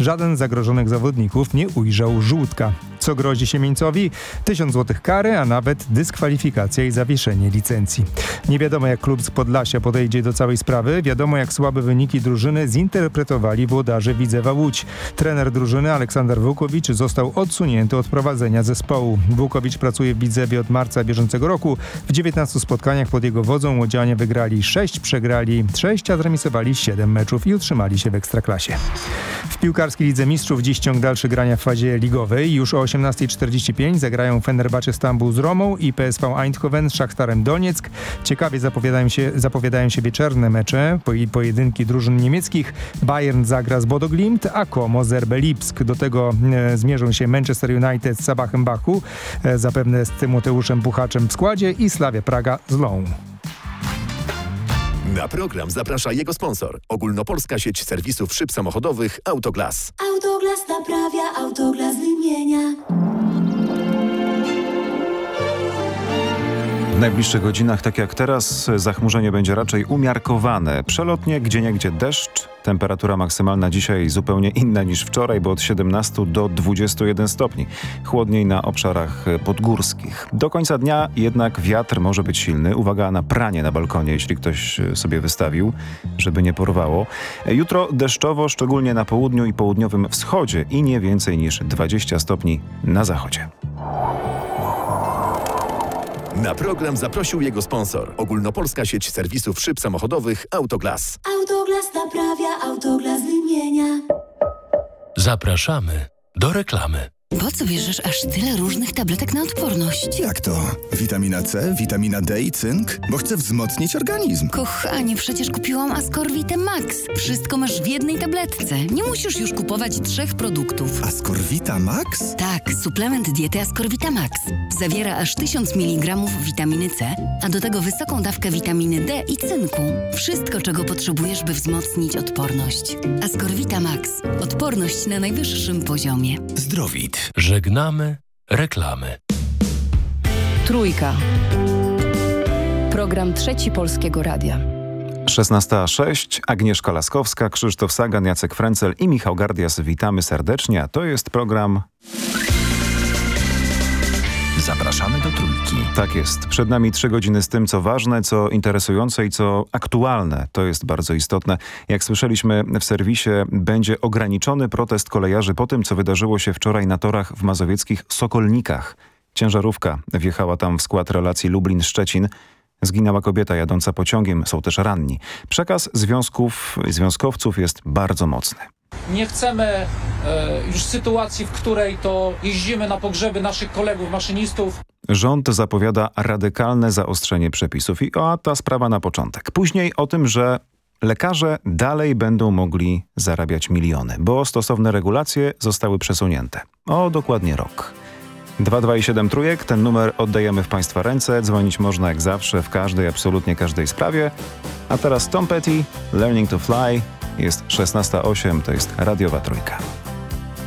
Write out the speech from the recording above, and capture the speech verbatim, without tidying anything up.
Żaden z zagrożonych zawodników nie ujrzał żółtka. Co grozi Siemieńcowi? Tysiąc złotych kary, a nawet dyskwalifikacja i zawieszenie licencji. Nie wiadomo, jak klub z Podlasia podejdzie do całej sprawy. Wiadomo, jak słabe wyniki drużyny zinterpretowali włodarze Widzewa Łódź. Trener drużyny Aleksander Wołkowicz został odsunięty od prowadzenia zespołu. Wołkowicz pracuje w Widzewie od marca bieżącego roku. W dziewiętnastu spotkaniach pod jego wodzą łodzianie wygrali sześć, przegrali sześć, a zremisowali siedem meczów i utrzymali się w Ekstraklasie. W piłkarskiej Lidze Mistrzów dziś ciąg dalszy grania w fazie ligowej. Już o osiemnasta czterdzieści pięć zagrają Fenerbahce Stambuł z Romą i P S V Eindhoven z Szachtarem Donieck. Ciekawie zapowiadają się, zapowiadają się wieczorne mecze, po, pojedynki drużyn niemieckich. Bayern zagra z Bodo Glimt, a Como z R B Lipsk. Do tego e, zmierzą się Manchester United z Sabachem Baku, e, zapewne z Tymoteuszem Puchaczem w składzie, i Slavia Praga z Lą. Na program zaprasza jego sponsor. Ogólnopolska sieć serwisów szyb samochodowych Autoglas. Autoglas naprawia, Autoglas wymienia. W najbliższych godzinach, tak jak teraz, zachmurzenie będzie raczej umiarkowane. Przelotnie gdzieniegdzie deszcz. Temperatura maksymalna dzisiaj zupełnie inna niż wczoraj, bo od siedemnastu do dwudziestu jeden stopni. Chłodniej na obszarach podgórskich. Do końca dnia jednak wiatr może być silny. Uwaga na pranie na balkonie, jeśli ktoś sobie wystawił, żeby nie porwało. Jutro deszczowo, szczególnie na południu i południowym wschodzie i nie więcej niż dwadzieścia stopni na zachodzie. Na program zaprosił jego sponsor. Ogólnopolska sieć serwisów szyb samochodowych Autoglas. Autoglas naprawia, Autoglas wymienia. Zapraszamy do reklamy. Po co bierzesz aż tyle różnych tabletek na odporność? Jak to? Witamina C, witamina D i cynk? Bo chcę wzmocnić organizm. Kochanie, przecież kupiłam Ascorvitę Max. Wszystko masz w jednej tabletce. Nie musisz już kupować trzech produktów. Ascorvita Max? Tak, suplement diety Ascorvita Max. Zawiera aż tysiąc miligramów witaminy C, a do tego wysoką dawkę witaminy D i cynku. Wszystko, czego potrzebujesz, by wzmocnić odporność. Ascorvita Max. Odporność na najwyższym poziomie. Zdrowit. Żegnamy reklamy. Trójka. Program Trzeci Polskiego Radia. szesnasta sześć, Agnieszka Laskowska, Krzysztof Sagan, Jacek Frencel i Michał Gardias. Witamy serdecznie, a to jest program... Zapraszamy do Trójki. Tak jest. Przed nami trzy godziny z tym, co ważne, co interesujące i co aktualne. To jest bardzo istotne. Jak słyszeliśmy w serwisie, będzie ograniczony protest kolejarzy po tym, co wydarzyło się wczoraj na torach w mazowieckich Sokolnikach. Ciężarówka wjechała tam w skład relacji Lublin-Szczecin. Zginęła kobieta jadąca pociągiem, są też ranni. Przekaz związków, związkowców jest bardzo mocny. Nie chcemy e, już sytuacji, w której to jeździmy na pogrzeby naszych kolegów maszynistów. Rząd zapowiada radykalne zaostrzenie przepisów i o, ta sprawa na początek. Później o tym, że lekarze dalej będą mogli zarabiać miliony, bo stosowne regulacje zostały przesunięte. O dokładnie rok. dwa dwa i siedem trójek, ten numer oddajemy w Państwa ręce. Dzwonić można jak zawsze w każdej, absolutnie każdej sprawie. A teraz Tom Petty, Learning to Fly. Jest szesnasta osiem, to jest radiowa Trójka.